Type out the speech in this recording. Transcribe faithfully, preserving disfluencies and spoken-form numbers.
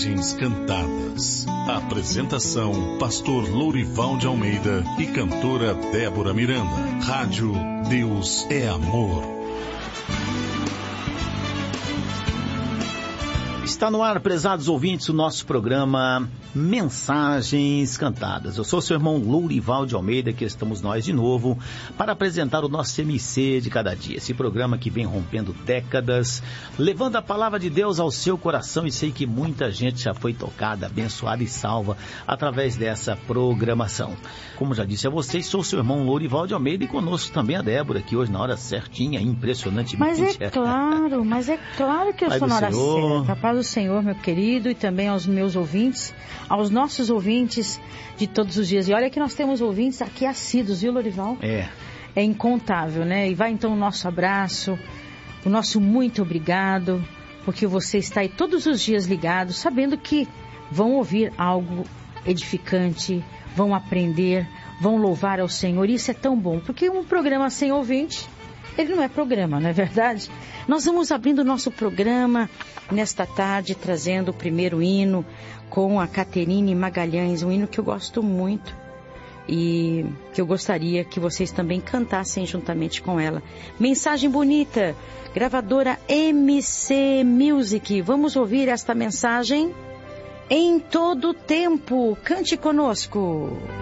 Cantadas. Apresentação: Pastor Lourival de Almeida e cantora Débora Miranda. Rádio Deus é Amor. Está no ar, prezados ouvintes, o nosso programa Mensagens Cantadas. Eu sou seu irmão Lourival de Almeida, que estamos nós de novo para apresentar o nosso M C de cada dia. Esse programa que vem rompendo décadas, levando a palavra de Deus ao seu coração, e sei que muita gente já foi tocada, abençoada e salva através dessa programação. Como já disse a vocês, sou seu irmão Lourival de Almeida e conosco também a Débora, que hoje na hora certinha, impressionantemente. Mas é claro, mas é claro que eu Pai sou na hora Senhor. certa. Paz do Senhor, meu querido, e também aos meus ouvintes, aos nossos ouvintes de todos os dias. E olha que nós temos ouvintes aqui assíduos, viu, Lourival? É. É incontável, né? E vai então o nosso abraço, o nosso muito obrigado, porque você está aí todos os dias ligado, sabendo que vão ouvir algo edificante, vão aprender, vão louvar ao Senhor. E isso é tão bom, porque um programa sem ouvinte, ele não é programa, não é verdade? Nós vamos abrindo o nosso programa nesta tarde, trazendo o primeiro hino com a Caterine Magalhães, um hino que eu gosto muito e que eu gostaria que vocês também cantassem juntamente com ela. Mensagem bonita, gravadora M C Music. Vamos ouvir esta mensagem? Em todo tempo, cante conosco.